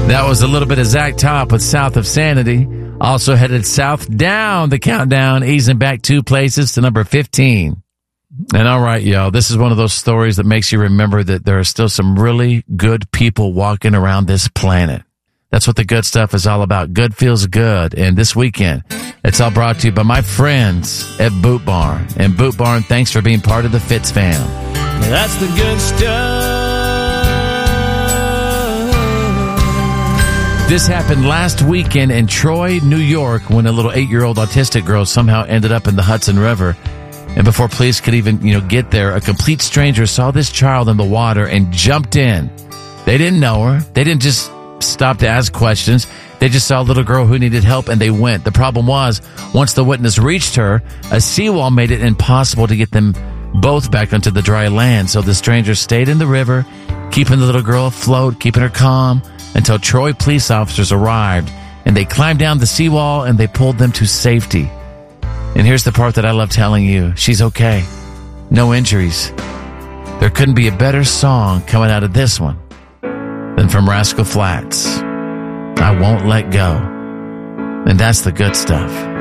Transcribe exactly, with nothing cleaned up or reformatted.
That was a little bit of Zach Top with South of Sanity. Also headed south down the countdown, easing back two places to number fifteen. And all right, y'all, this is one of those stories that makes you remember that there are still some really good people walking around this planet. That's what the good stuff is all about. Good feels good. And this weekend, it's all brought to you by my friends at Boot Barn. And Boot Barn, thanks for being part of the Fitz fam. That's the good stuff. This happened last weekend in Troy, New York, when a little eight-year-old autistic girl somehow ended up in the Hudson River. And before police could even, you know, get there, a complete stranger saw this child in the water and jumped in. They didn't know her. They didn't just stop to ask questions. They just saw a little girl who needed help, and they went. The problem was, once the witness reached her, a seawall made it impossible to get them both back onto the dry land. So the stranger stayed in the river, keeping the little girl afloat, keeping her calm, until Troy police officers arrived, and they climbed down the seawall, and they pulled them to safety. And here's the part that I love telling you. She's okay. No injuries. There couldn't be a better song coming out of this one than from Rascal Flatts. I Won't Let Go. And that's the good stuff.